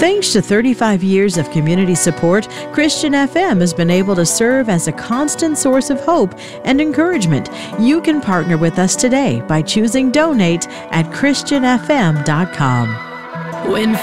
Thanks to 35 years of community support, Christian FM has been able to serve as a constant source of hope and encouragement. You can partner with us today by choosing donate at christianfm.com. When